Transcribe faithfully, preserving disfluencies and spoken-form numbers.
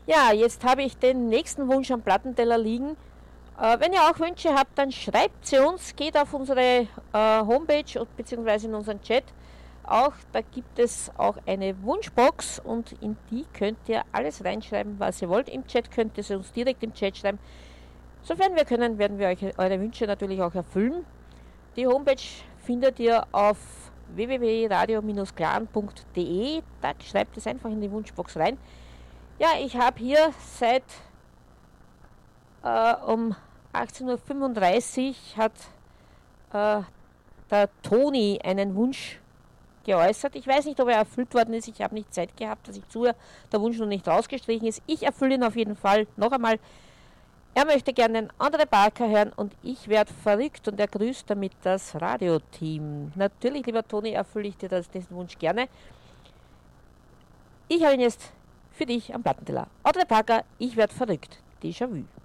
Ja, jetzt habe ich den nächsten Wunsch am Plattenteller liegen. Äh, wenn ihr auch Wünsche habt, dann schreibt sie uns, geht auf unsere äh, Homepage bzw. in unseren Chat. Auch da gibt es auch eine Wunschbox und in die könnt ihr alles reinschreiben, was ihr wollt. Im Chat könnt ihr sie uns direkt im Chat schreiben. Sofern wir können, werden wir euch eure Wünsche natürlich auch erfüllen. Die Homepage findet ihr auf w w w punkt radio clan punkt d e. Da schreibt es einfach in die Wunschbox rein. Ja, ich habe hier seit äh, um achtzehn Uhr fünfunddreißig hat äh, der Toni einen Wunsch geäußert. Ich weiß nicht, ob er erfüllt worden ist. Ich habe nicht Zeit gehabt, dass ich zuhöre. Der Wunsch noch nicht rausgestrichen ist. Ich erfülle ihn auf jeden Fall noch einmal. Er möchte gerne einen anderen Barker hören und ich werde verrückt und er grüßt damit das Radioteam. Natürlich, lieber Toni, erfülle ich dir das, diesen Wunsch gerne. Ich habe ihn jetzt für dich am Plattenteller. Audrey Parker, ich werde verrückt. Déjà-vu.